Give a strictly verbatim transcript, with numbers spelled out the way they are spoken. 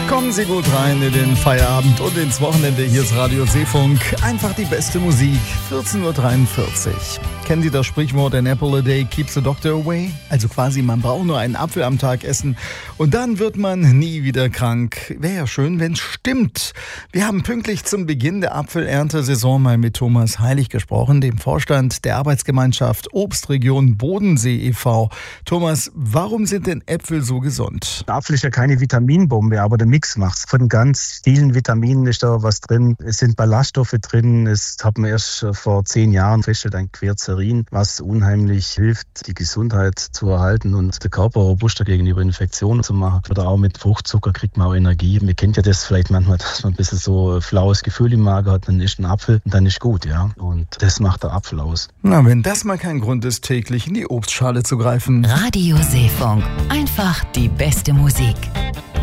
Kommen Sie gut rein in den Feierabend und ins Wochenende. Hier ist Radio Seefunk. Einfach die beste Musik. vierzehn Uhr dreiundvierzig. Kennen Sie das Sprichwort, an apple a day keeps the doctor away? Also quasi, man braucht nur einen Apfel am Tag essen und dann wird man nie wieder krank. Wäre ja schön, wenn es stimmt. Wir haben pünktlich zum Beginn der Apfelerntesaison mal mit Thomas Heilig gesprochen, dem Vorstand der Arbeitsgemeinschaft Obstregion Bodensee e V. Thomas, warum sind denn Äpfel so gesund? Der Apfel ist ja keine Vitaminbombe, aber der Mix macht's. Von ganz vielen Vitaminen ist da was drin. Es sind Ballaststoffe drin. Es hat man erst vor zehn Jahren festgestellt, ein Quercetin, was unheimlich hilft, die Gesundheit zu erhalten und den Körper robuster gegenüber Infektionen zu machen. Oder auch mit Fruchtzucker kriegt man auch Energie. Man kennt ja das vielleicht manchmal, dass man ein bisschen so ein flaues Gefühl im Magen hat, dann isst ein Apfel und dann ist gut, ja. Und das macht der Apfel aus. Na, wenn das mal kein Grund ist, täglich in die Obstschale zu greifen. Radio Seefunk. Einfach die beste Musik.